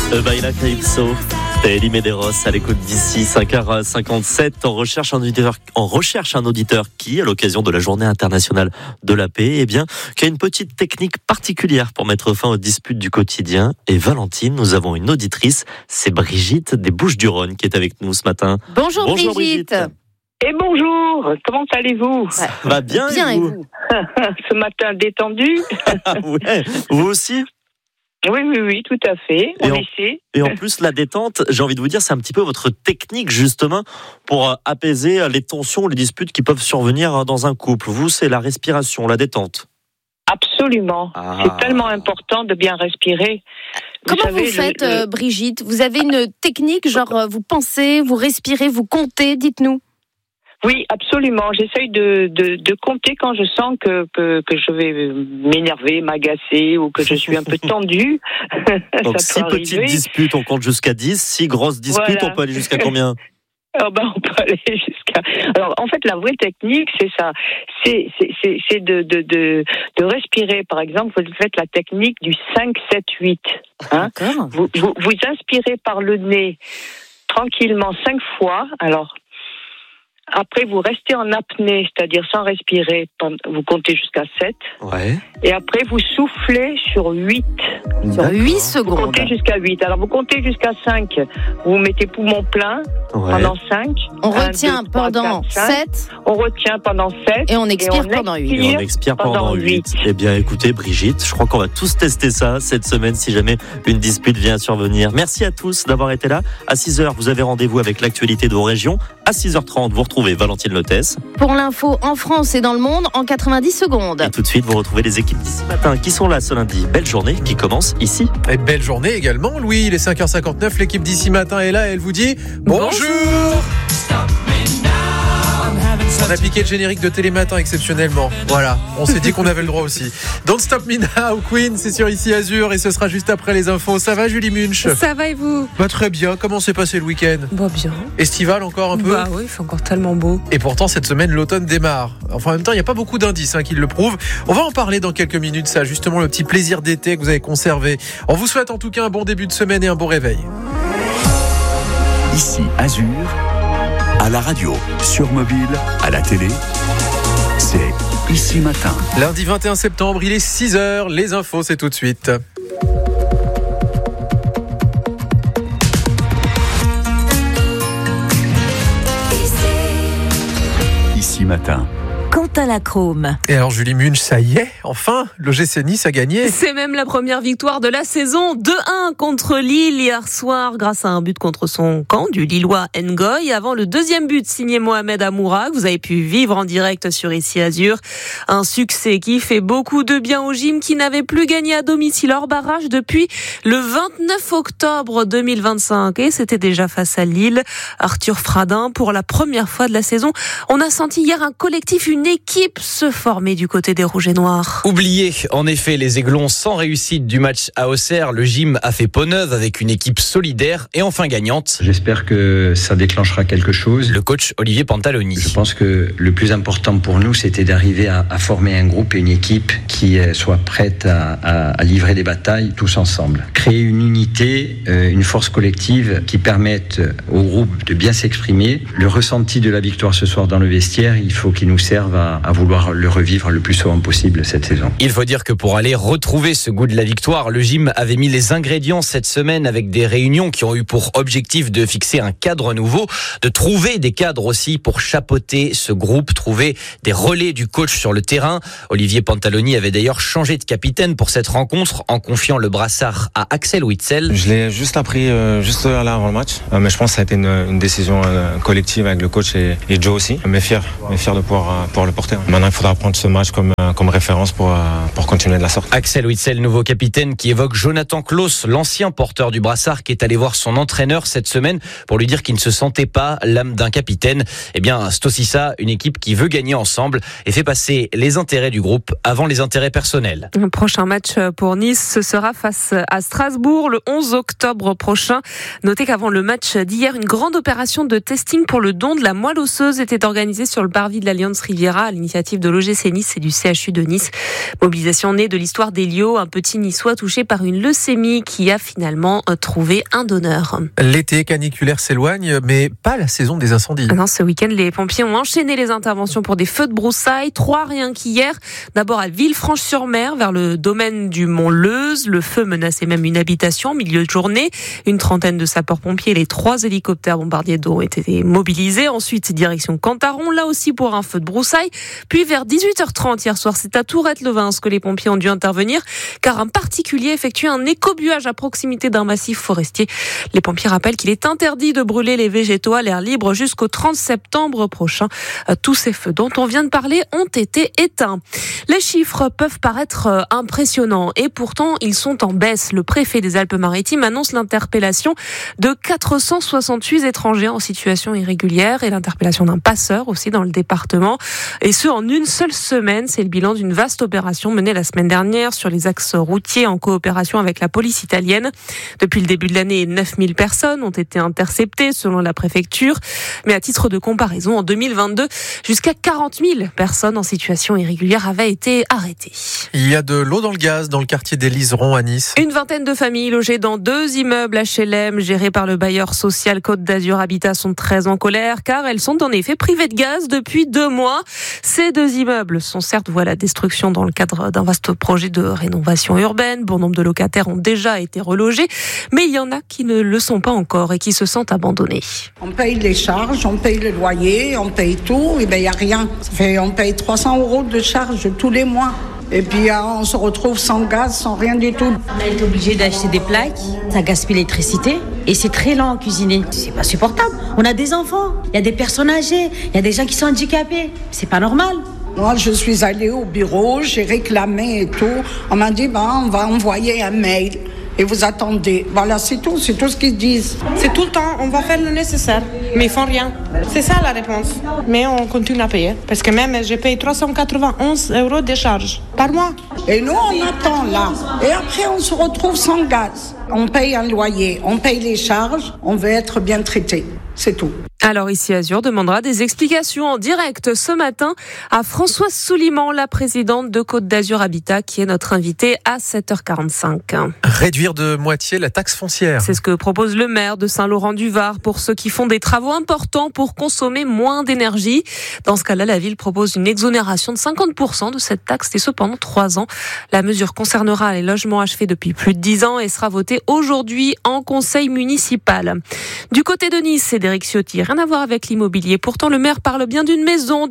Baila Calypso, c'était Elie Medeiros à l'écoute d'ici 5h57. On recherche un auditeur qui, à l'occasion de la journée internationale de la paix, qui a une petite technique particulière pour mettre fin aux disputes du quotidien. Et Valentine, nous avons une auditrice, c'est Brigitte des Bouches-du-Rhône qui est avec nous ce matin. Bonjour Brigitte. Et bonjour, comment allez-vous? Ça va bien et vous? Ce matin détendu. Ouais, vous aussi? Oui, tout à fait. On essaie. Et en plus, la détente, j'ai envie de vous dire, c'est un petit peu votre technique justement pour apaiser les tensions, les disputes qui peuvent survenir dans un couple. Vous, c'est la respiration, la détente. Absolument. C'est tellement important de bien respirer. Comment vous faites, Brigitte? Vous avez une technique, genre vous pensez, vous respirez, vous comptez, dites-nous. Oui, absolument. J'essaye de compter quand je sens que je vais m'énerver, m'agacer ou que je suis un peu tendue. Donc, 6 petites disputes, on compte jusqu'à 10. 6 grosses disputes, voilà. On peut aller jusqu'à combien? On peut aller jusqu'à... Alors, en fait, la vraie technique, c'est ça. C'est de respirer. Par exemple, vous faites la technique du 5-7-8. Hein? Vous inspirez par le nez tranquillement 5 fois. Alors, après, vous restez en apnée, c'est-à-dire sans respirer, vous comptez jusqu'à 7. Ouais. Et après, vous soufflez sur 8. Sur 8 secondes. Vous comptez jusqu'à 8. Alors, vous comptez jusqu'à 5. Vous mettez poumon plein pendant 5. On retient pendant 7. On retient pendant 7. Et on expire pendant 8. Et on expire pendant 8. Eh bien, écoutez, Brigitte, je crois qu'on va tous tester ça cette semaine si jamais une dispute vient à survenir. Merci à tous d'avoir été là. À 6h, vous avez rendez-vous avec l'actualité de vos régions. À 6h30, vous retrouvez Valentine Lotès. Pour l'info en France et dans le monde en 90 secondes. Et tout de suite, vous retrouvez les équipes d'ici matin qui sont là ce lundi. Belle journée qui commence ici. Et belle journée également, Louis. Il est 5h59. L'équipe d'ici matin est là. Elle vous dit bonjour. On a piqué le générique de Télématin exceptionnellement. Voilà, on s'est dit qu'on avait le droit aussi. Don't Stop Me Now, Queen, c'est sur Ici Azur et ce sera juste après les infos. Ça va, Julie Munch? Ça va et vous? Très bien. Comment s'est passé le week-end? Bien. Estival encore un peu? Oui, il fait encore tellement beau. Et pourtant, cette semaine, l'automne démarre. Enfin, en même temps, il n'y a pas beaucoup d'indices qui le prouvent. On va en parler dans quelques minutes, ça, justement, le petit plaisir d'été que vous avez conservé. On vous souhaite en tout cas un bon début de semaine et un bon réveil. Ici Azur. À la radio, sur mobile, à la télé, c'est Ici Matin. Lundi 21 septembre, il est 6h. Les infos, c'est tout de suite. Ici Matin. Quentin Lacrome. Et alors Julie Munch, ça y est, enfin, l'OGC Nice a gagné. C'est même la première victoire de la saison, 2-1 contre Lille hier soir grâce à un but contre son camp du Lillois Ngoy. Avant le deuxième but signé Mohamed Amoura, que vous avez pu vivre en direct sur Ici Azur. Un succès qui fait beaucoup de bien au gym qui n'avait plus gagné à domicile hors barrage depuis le 29 octobre 2025. Et c'était déjà face à Lille. Arthur Fradin, pour la première fois de la saison, on a senti hier un collectif, une équipe se former du côté des Rouges et Noirs. Oublié, en effet, les Aiglons sans réussite du match à Auxerre. Le gym a fait peau neuve avec une équipe solidaire et enfin gagnante. J'espère que ça déclenchera quelque chose. Le coach Olivier Pantaloni. Je pense que le plus important pour nous, c'était d'arriver à former un groupe et une équipe qui soit prête à livrer des batailles tous ensemble. Créer une unité, une force collective qui permette au groupe de bien s'exprimer. Le ressenti de la victoire ce soir dans le vestiaire, il faut qu'il nous serve à vouloir le revivre le plus souvent possible cette saison. Il faut dire que pour aller retrouver ce goût de la victoire, le gym avait mis les ingrédients cette semaine avec des réunions qui ont eu pour objectif de fixer un cadre nouveau, de trouver des cadres aussi pour chapeauter ce groupe, trouver des relais du coach sur le terrain. Olivier Pantaloni avait d'ailleurs changé de capitaine pour cette rencontre en confiant le brassard à Axel Witsel. Je l'ai juste appris juste là avant le match, mais je pense que ça a été une décision collective avec le coach et Joe aussi. Mais fier de pouvoir le porter. Maintenant, il faudra prendre ce match comme référence pour continuer de la sorte. Axel Witsel, nouveau capitaine, qui évoque Jonathan Klaus, l'ancien porteur du brassard, qui est allé voir son entraîneur cette semaine pour lui dire qu'il ne se sentait pas l'âme d'un capitaine. Eh bien, c'est aussi ça, une équipe qui veut gagner ensemble et fait passer les intérêts du groupe avant les intérêts personnels. Un prochain match pour Nice, ce sera face à Strasbourg le 11 octobre prochain. Notez qu'avant le match d'hier, une grande opération de testing pour le don de la moelle osseuse était organisée sur le parvis de l'Alliance Riviera à l'initiative de l'OGC Nice et du CHU de Nice. Mobilisation née de l'histoire d'Elio, un petit niçois touché par une leucémie qui a finalement trouvé un donneur. L'été caniculaire s'éloigne, mais pas la saison des incendies. Non, ce week-end, les pompiers ont enchaîné les interventions pour des feux de broussailles. 3 rien qu'hier. D'abord à Villefranche-sur-Mer, vers le domaine du Mont-Leuze. Le feu menaçait même une habitation en milieu de journée. Une trentaine de sapeurs-pompiers et les 3 hélicoptères bombardiers d'eau ont été mobilisés. Ensuite, direction Cantaron, là aussi pour un feu de broussailles. Puis vers 18h30 hier soir, c'est à Tourette-Levens que les pompiers ont dû intervenir, car un particulier effectuait un écobuage à proximité d'un massif forestier. Les pompiers rappellent qu'il est interdit de brûler les végétaux à l'air libre jusqu'au 30 septembre prochain. Tous ces feux dont on vient de parler ont été éteints. Les chiffres peuvent paraître impressionnants et pourtant ils sont en baisse. Le préfet des Alpes-Maritimes annonce l'interpellation de 468 étrangers en situation irrégulière et l'interpellation d'un passeur aussi dans le département. Et ce, en une seule semaine. C'est le bilan d'une vaste opération menée la semaine dernière sur les axes routiers en coopération avec la police italienne. Depuis le début de l'année, 9000 personnes ont été interceptées selon la préfecture. Mais à titre de comparaison, en 2022, jusqu'à 40 000 personnes en situation irrégulière avaient été arrêtées. Il y a de l'eau dans le gaz dans le quartier des Liserons à Nice. Une vingtaine de familles logées dans 2 immeubles HLM gérés par le bailleur social Côte d'Azur Habitat sont très en colère car elles sont en effet privées de gaz depuis 2 mois. Ces 2 immeubles sont certes voués à la destruction dans le cadre d'un vaste projet de rénovation urbaine. Bon nombre de locataires ont déjà été relogés, mais il y en a qui ne le sont pas encore et qui se sentent abandonnés. On paye les charges, on paye le loyer, on paye tout, et il n'y a rien. On paye 300 € de charges tous les mois. Et puis on se retrouve sans gaz, sans rien du tout. On a été obligé d'acheter des plaques, ça gaspille l'électricité et c'est très lent à cuisiner. C'est pas supportable. On a des enfants, il y a des personnes âgées, il y a des gens qui sont handicapés. C'est pas normal. Moi, je suis allée au bureau, j'ai réclamé et tout. On m'a dit, on va envoyer un mail. Et vous attendez. Voilà, c'est tout ce qu'ils disent. C'est tout le temps, on va faire le nécessaire, mais ils font rien. C'est ça la réponse. Mais on continue à payer. Parce que même, je paye 391 € de charges par mois. Et nous, on attend là. Et après, on se retrouve sans gaz. On paye un loyer, on paye les charges, on veut être bien traité. C'est tout. Alors ici Azur demandera des explications en direct ce matin à Françoise Souliman, la présidente de Côte d'Azur Habitat, qui est notre invitée à 7h45. Réduire de moitié la taxe foncière. C'est ce que propose le maire de Saint-Laurent-du-Var pour ceux qui font des travaux importants pour consommer moins d'énergie. Dans ce cas-là, la ville propose une exonération de 50% de cette taxe et ce pendant 3 ans. La mesure concernera les logements achevés depuis plus de 10 ans et sera votée aujourd'hui en conseil municipal. Du côté de Nice, c'est d'Éric Ciotti. Rien à voir avec l'immobilier. Pourtant, le maire parle bien d'une maison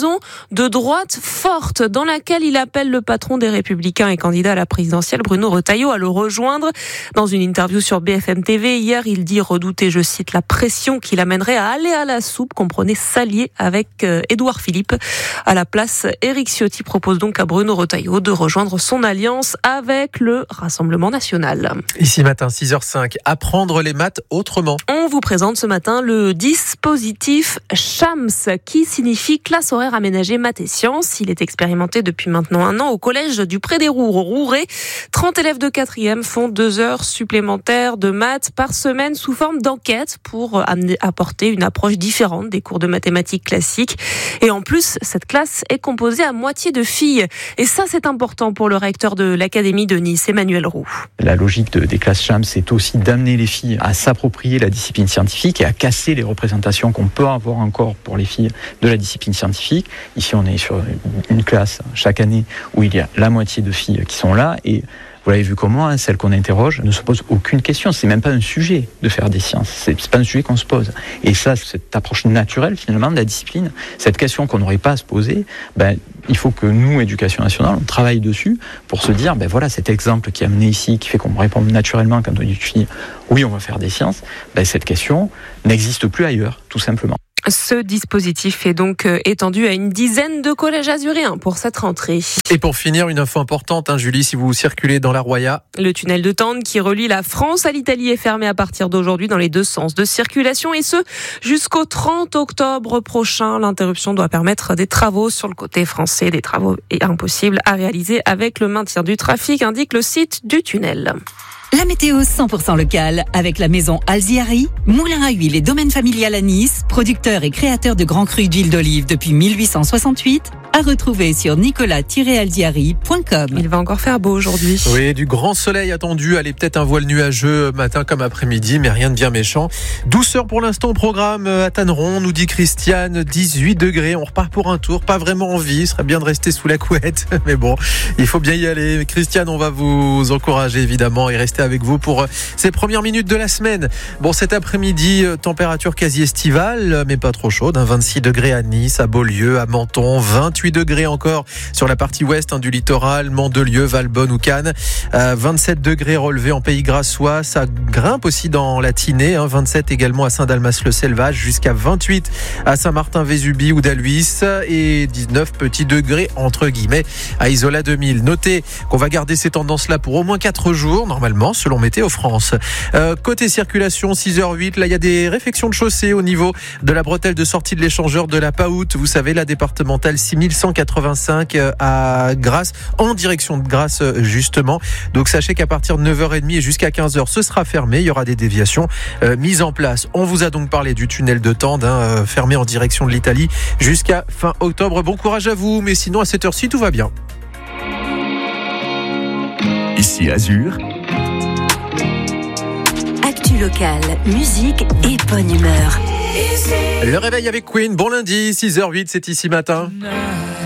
de droite forte dans laquelle il appelle le patron des Républicains et candidat à la présidentielle, Bruno Retailleau, à le rejoindre. Dans une interview sur BFM TV, hier, il dit redouter, je cite, la pression qui l'amènerait à aller à la soupe, comprenez, s'allier avec Édouard Philippe. À la place, Éric Ciotti propose donc à Bruno Retailleau de rejoindre son alliance avec le Rassemblement national. Ici matin, 6h05, apprendre les maths autrement. On vous présente ce matin le dispositif CHAMS, qui signifie classe horaire aménagée maths et sciences. Il est expérimenté depuis maintenant 1 an au collège du Pré des Rouret. 30 élèves de 4e font 2 heures supplémentaires de maths par semaine sous forme d'enquête pour apporter une approche différente des cours de mathématiques classiques. Et en plus, cette classe est composée à moitié de filles. Et ça, c'est important pour le recteur de l'Académie de Nice, Emmanuel Roux. La logique des classes CHAMS, c'est aussi d'amener les filles à s'approprier la discipline scientifique et à casser les représentations qu'on peut avoir encore pour les filles de la discipline scientifique. Ici, on est sur une classe chaque année où il y a la moitié de filles qui sont là et vous l'avez vu comme moi, celle qu'on interroge ne se pose aucune question. C'est même pas un sujet de faire des sciences. C'est pas un sujet qu'on se pose. Et ça, cette approche naturelle finalement de la discipline, cette question qu'on n'aurait pas à se poser, il faut que nous, Éducation nationale, on travaille dessus pour se dire, voilà, cet exemple qui est amené ici, qui fait qu'on répond naturellement quand on dit une fille, oui, on va faire des sciences, cette question n'existe plus ailleurs, tout simplement. Ce dispositif est donc étendu à une dizaine de collèges azuréens pour cette rentrée. Et pour finir, une info importante, Julie, si vous circulez dans la Roya. Le tunnel de Tende qui relie la France à l'Italie est fermé à partir d'aujourd'hui dans les 2 sens de circulation et ce jusqu'au 30 octobre prochain. L'interruption doit permettre des travaux sur le côté français, des travaux impossibles à réaliser avec le maintien du trafic, indique le site du tunnel. La météo 100% locale avec la maison Alziari, moulin à huile et domaine familial à Nice, producteur et créateur de grands crus d'huile d'olive depuis 1868, À retrouver sur nicolas-aldiari.com. Il va encore faire beau aujourd'hui. Oui, du grand soleil attendu. Allez, peut-être un voile nuageux matin comme après-midi, mais rien de bien méchant. Douceur pour l'instant au programme à Tanneron, nous dit Christiane, 18 degrés. On repart pour un tour, pas vraiment envie. Il serait bien de rester sous la couette, mais bon, il faut bien y aller. Christiane, on va vous encourager évidemment et rester avec vous pour ces premières minutes de la semaine. Bon, cet après-midi, température quasi estivale, mais pas trop chaude. 26 degrés à Nice, à Beaulieu, à Menton, 28 degrés encore sur la partie ouest du littoral, Mandelieu, Valbonne ou Cannes. 27 degrés relevés en Pays Grassois. Ça grimpe aussi dans la Tinée. 27 également à Saint-Dalmas-le-Selvage, jusqu'à 28 à Saint-Martin-Vésubie ou Dalhuis et 19 petits degrés entre guillemets à Isola 2000. Notez qu'on va garder ces tendances-là pour au moins 4 jours, normalement, selon Météo France. Côté circulation, 6h08, là, il y a des réfections de chaussée au niveau de la bretelle de sortie de l'échangeur de la Paoute. Vous savez, la départementale 6185 à Grasse, en direction de Grasse, justement. Donc, sachez qu'à partir de 9h30 et jusqu'à 15h, ce sera fermé. Il y aura des déviations mises en place. On vous a donc parlé du tunnel de Tende, fermé en direction de l'Italie jusqu'à fin octobre. Bon courage à vous, mais sinon, à cette heure-ci, tout va bien. Ici Azur. Actu locale, musique et bonne humeur. Le réveil avec Queen. Bon lundi, 6h08, c'est ici matin.